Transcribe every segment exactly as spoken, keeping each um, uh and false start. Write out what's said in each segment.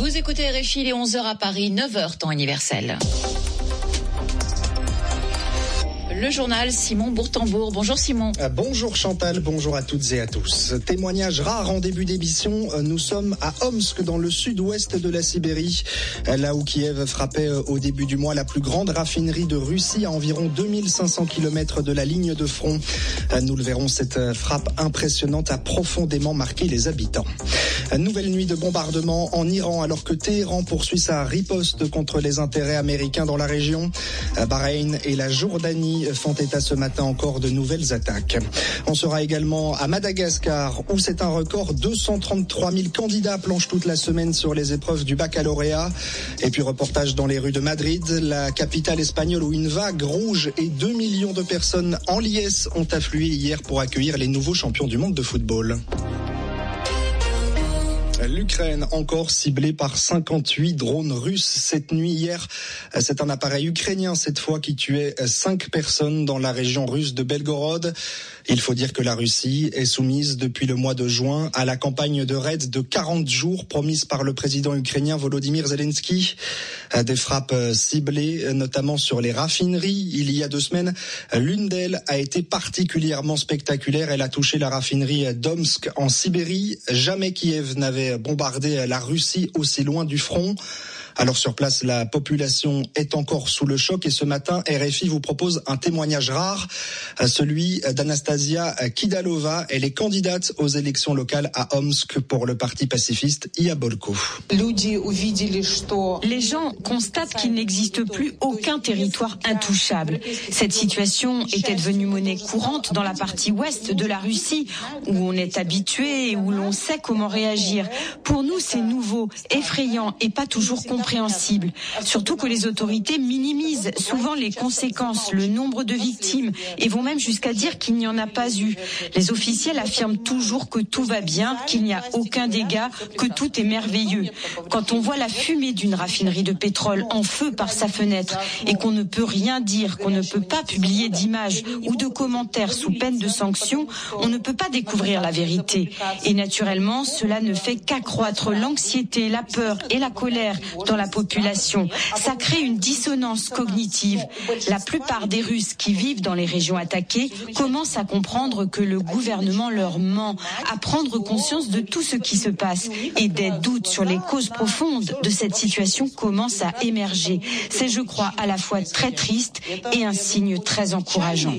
Vous écoutez R F I, il est onze heures à Paris, neuf heures temps universel. Le journal Simon Bourtambour. Bonjour Simon. Bonjour Chantal, bonjour à toutes et à tous. Témoignage rare en début d'émission, nous sommes à Omsk dans le sud-ouest de la Sibérie, là où Kiev frappait au début du mois la plus grande raffinerie de Russie à environ deux mille cinq cents kilomètres de la ligne de front. Nous le verrons, cette frappe impressionnante a profondément marqué les habitants. Nouvelle nuit de bombardement en Iran alors que Téhéran poursuit sa riposte contre les intérêts américains dans la région. Bahreïn et la Jordanie font état ce matin encore de nouvelles attaques. On sera également à Madagascar où c'est un record, deux cent trente-trois mille candidats planchent toute la semaine sur les épreuves du baccalauréat. Et puis reportage dans les rues de Madrid, la capitale espagnole où une vague rouge et deux millions de personnes en liesse ont afflué hier pour accueillir les nouveaux champions du monde de football. L'Ukraine encore ciblée par cinquante-huit drones russes cette nuit. Hier, c'est un appareil ukrainien cette fois qui tuait cinq personnes dans la région russe de Belgorod. Il faut dire que la Russie est soumise depuis le mois de juin à la campagne de raid de quarante jours promise par le président ukrainien Volodymyr Zelensky. Des frappes ciblées notamment sur les raffineries. Il y a deux semaines, l'une d'elles a été particulièrement spectaculaire. Elle a touché la raffinerie d'Omsk en Sibérie. Jamais Kiev n'avait bombardé la Russie aussi loin du front. Alors sur place, la population est encore sous le choc et ce matin, R F I vous propose un témoignage rare, celui d'Anastasia Kidalova. Elle est candidate aux élections locales à Omsk pour le parti pacifiste Yabolko. Les gens constatent qu'il n'existe plus aucun territoire intouchable. Cette situation était devenue monnaie courante dans la partie ouest de la Russie, où on est habitué et où l'on sait comment réagir. Pour nous, c'est nouveau, effrayant et pas toujours compréhensible. Compréhensible. Surtout que les autorités minimisent souvent les conséquences, le nombre de victimes et vont même jusqu'à dire qu'il n'y en a pas eu. Les officiels affirment toujours que tout va bien, qu'il n'y a aucun dégât, que tout est merveilleux. Quand on voit la fumée d'une raffinerie de pétrole en feu par sa fenêtre et qu'on ne peut rien dire, qu'on ne peut pas publier d'images ou de commentaires sous peine de sanctions, on ne peut pas découvrir la vérité. Et naturellement, cela ne fait qu'accroître l'anxiété, la peur et la colère dans la population. Ça crée une dissonance cognitive. La plupart des Russes qui vivent dans les régions attaquées commencent à comprendre que le gouvernement leur ment, à prendre conscience de tout ce qui se passe. Et des doutes sur les causes profondes de cette situation commencent à émerger. C'est, je crois, à la fois très triste et un signe très encourageant.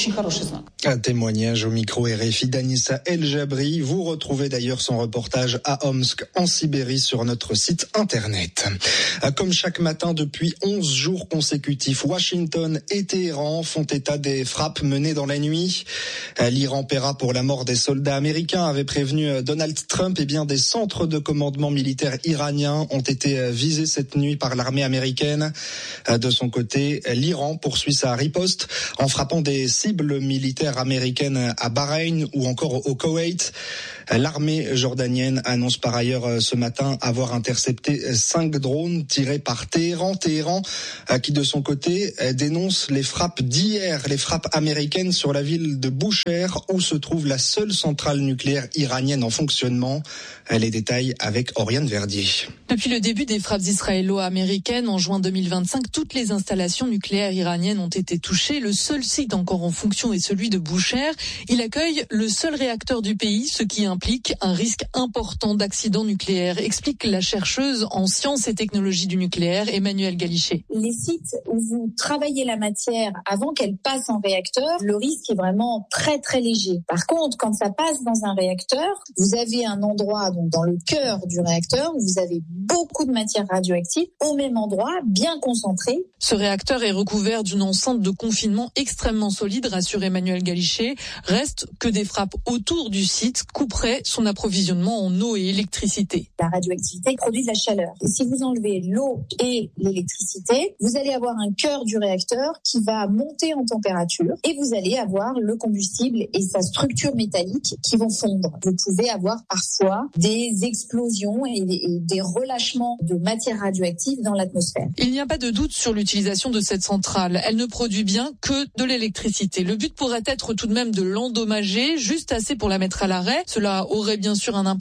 Un témoignage au micro R F I d'Anissa El Jabri. Vous retrouvez d'ailleurs son reportage à Omsk en Sibérie sur notre site internet. Comme chaque matin depuis onze jours consécutifs, Washington et Téhéran font état des frappes menées dans la nuit. L'Iran paiera pour la mort des soldats américains, avait prévenu Donald Trump. Et bien des centres de commandement militaire iraniens ont été visés cette nuit par l'armée américaine. De son côté, l'Iran poursuit sa riposte en frappant des cibles militaires américaines à Bahreïn ou encore au Koweït. L'armée jordanienne annonce par ailleurs ce matin avoir intercepté cinq drones tirés par Téhéran. Téhéran qui de son côté dénonce les frappes d'hier, les frappes américaines sur la ville de Bushehr où se trouve la seule centrale nucléaire iranienne en fonctionnement. Les détails avec Oriane Verdier. Depuis le début des frappes israélo-américaines en juin deux mille vingt-cinq, toutes les installations nucléaires iraniennes ont été touchées. Le seul site encore en fonction est celui de Bushehr. Il accueille le seul réacteur du pays, ce qui implique un risque important d'accident nucléaire, explique la chercheuse en sciences et technologies du nucléaire, Emmanuelle Galichet. Les sites où vous travaillez la matière avant qu'elle passe en réacteur, le risque est vraiment très très léger. Par contre, quand ça passe dans un réacteur, vous avez un endroit donc dans le cœur du réacteur où vous avez beaucoup de matière radioactive au même endroit, bien concentrée. Ce réacteur est recouvert d'une enceinte de confinement extrêmement solide, rassure Emmanuelle Galichet. Reste que des frappes autour du site couperaient son approvisionnement en eau et électricité. La radioactivité produit de la chaleur. Et si vous enlevez l'eau et l'électricité, vous allez avoir un cœur du réacteur qui va monter en température et vous allez avoir le combustible et sa structure métallique qui vont fondre. Vous pouvez avoir parfois des explosions et des relâchements de matière radioactive dans l'atmosphère. Il n'y a pas de doute sur l'utilisation de cette centrale. Elle ne produit bien que de l'électricité. Le but pourrait être tout de même de l'endommager, juste assez pour la mettre à l'arrêt. Cela aurait bien sûr un impact sur les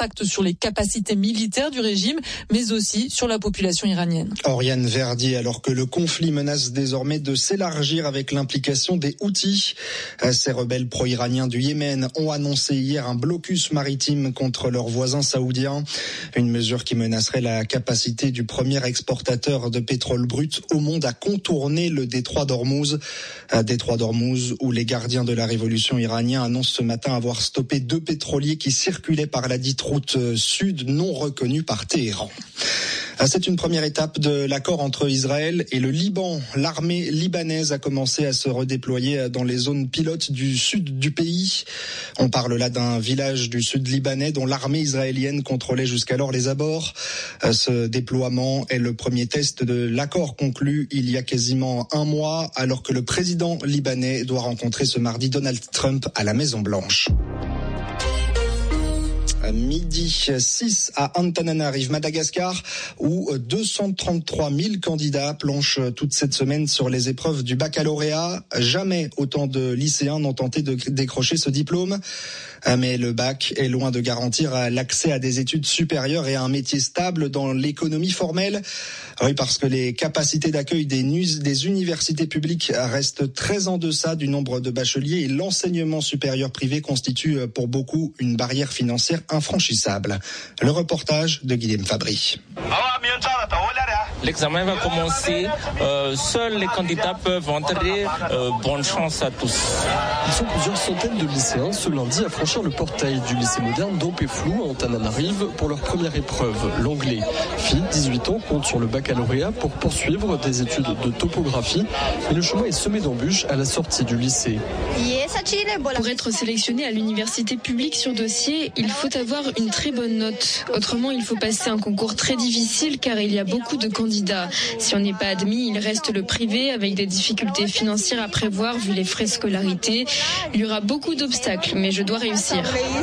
les capacités militaires du régime, mais aussi sur la population iranienne. Oriane Verdier, alors que le conflit menace désormais de s'élargir avec l'implication des Houthis. Ces rebelles pro-iraniens du Yémen ont annoncé hier un blocus maritime contre leurs voisins saoudiens. Une mesure qui menacerait la capacité du premier exportateur de pétrole brut au monde à contourner le détroit d'Ormuz. Détroit d'Ormuz où les gardiens de la révolution iranienne annoncent ce matin avoir stoppé deux pétroliers qui circulaient par la dite route sud non reconnue par Téhéran. C'est une première étape de l'accord entre Israël et le Liban. L'armée libanaise a commencé à se redéployer dans les zones pilotes du sud du pays. On parle là d'un village du sud libanais dont l'armée israélienne contrôlait jusqu'alors les abords. Ce déploiement est le premier test de l'accord conclu il y a quasiment un mois, alors que le président libanais doit rencontrer ce mardi Donald Trump à la Maison-Blanche. Midi six à Antananarive, Madagascar, où deux cent trente-trois mille candidats planchent toute cette semaine sur les épreuves du baccalauréat. Jamais autant de lycéens n'ont tenté de décrocher ce diplôme. Mais le bac est loin de garantir l'accès à des études supérieures et à un métier stable dans l'économie formelle. Oui, parce que les capacités d'accueil des, des universités publiques restent très en deçà du nombre de bacheliers et l'enseignement supérieur privé constitue pour beaucoup une barrière financière infranchissable. Le reportage de Guillaume Fabry. L'examen va commencer. Euh, seuls les candidats peuvent entrer. Euh, bonne chance à tous. Ils sont plusieurs centaines de lycéens ce lundi à franchir le portail du lycée moderne d'Ampeflou à Antananarive pour leur première épreuve, l'anglais. Fille, dix-huit ans, compte sur le baccalauréat pour poursuivre des études de topographie. Et le chemin est semé d'embûches à la sortie du lycée. Pour être sélectionné à l'université publique sur dossier, il faut avoir une très bonne note. Autrement, il faut passer un concours très difficile car il y a beaucoup de candidats. Si on n'est pas admis, il reste le privé avec des difficultés financières à prévoir vu les frais de scolarité. Il y aura beaucoup d'obstacles, mais je dois réussir.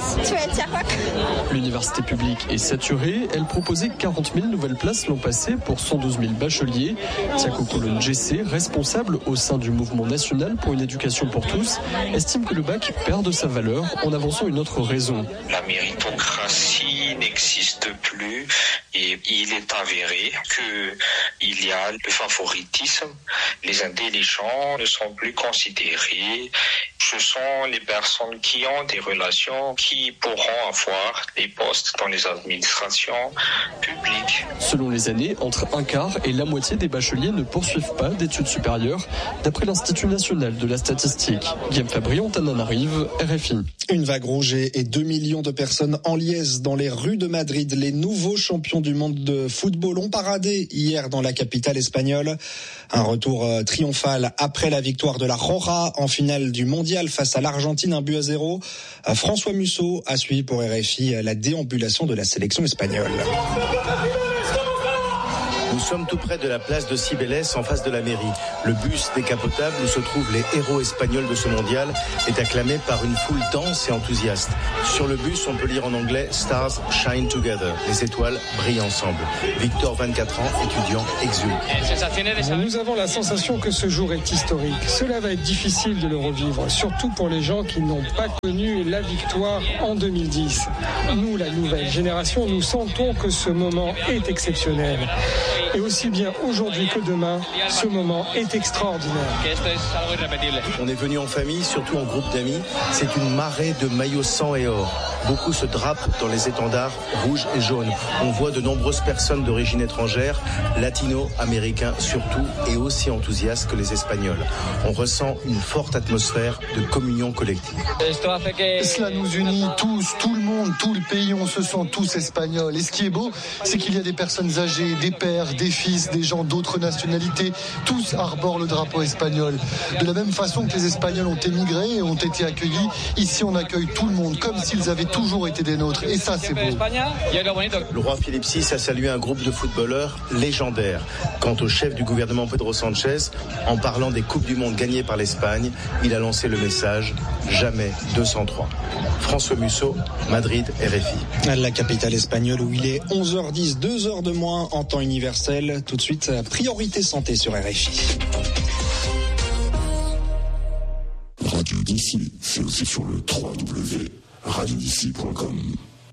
L'université publique est saturée. Elle proposait quarante mille nouvelles places l'an passé pour cent douze mille bacheliers. Tiako Colonne Jessé, responsable au sein du mouvement national pour une éducation pour tous, estime que le bac perd de sa valeur en avançant une autre raison. La méritocratie n'existe plus et il est avéré qu'il y a le favoritisme. Les intelligents ne sont plus considérés. Ce sont les personnes qui ont des relations qui pourront avoir des postes dans les administrations publiques. Selon les années, entre un quart et la moitié des bacheliers ne poursuivent pas d'études supérieures, d'après l'Institut national de la statistique. Guillaume Fabry, Antananarive, R F I. Une vague rouge et deux millions de personnes en liesse dans les rues de Madrid. Les nouveaux champions du monde de football ont paradé hier dans la capitale espagnole. Un retour triomphal après la victoire de la Roja en finale du mondial face à l'Argentine, un but à zéro. François Musso a suivi pour R F I la déambulation de la sélection espagnole. Nous sommes tout près de la place de Cibeles, en face de la mairie. Le bus décapotable où se trouvent les héros espagnols de ce mondial est acclamé par une foule dense et enthousiaste. Sur le bus, on peut lire en anglais « Stars shine together ». Les étoiles brillent ensemble. Victor, vingt-quatre ans, étudiant, exulte. Nous avons la sensation que ce jour est historique. Cela va être difficile de le revivre, surtout pour les gens qui n'ont pas connu la victoire en deux mille dix. Nous, la nouvelle génération, nous sentons que ce moment est exceptionnel. Et aussi bien aujourd'hui que demain, ce moment est extraordinaire. On est venu en famille, surtout en groupe d'amis. C'est une marée de maillots sang et or. Beaucoup se drapent dans les étendards rouges et jaunes. On voit de nombreuses personnes d'origine étrangère, latino-américains surtout, et aussi enthousiastes que les Espagnols. On ressent une forte atmosphère de communion collective. Cela nous unit tous, tout le monde, tout le pays, on se sent tous espagnols. Et ce qui est beau, c'est qu'il y a des personnes âgées, des pères, des fils, des gens d'autres nationalités, tous arborent le drapeau espagnol. De la même façon que les Espagnols ont émigré et ont été accueillis, ici on accueille tout le monde, comme s'ils avaient toujours été des nôtres. Et ça, c'est beau. Le roi Philippe six a salué un groupe de footballeurs légendaires. Quant au chef du gouvernement Pedro Sanchez, en parlant des Coupes du Monde gagnées par l'Espagne, il a lancé le message « Jamais deux cent trois ». François Musso, Madrid, R F I. La capitale espagnole où il est onze heures dix, deux heures de moins en temps universel. Tout de suite, priorité santé sur R F I. Radio d'ici, c'est aussi sur le w w w point radio d'ici point com.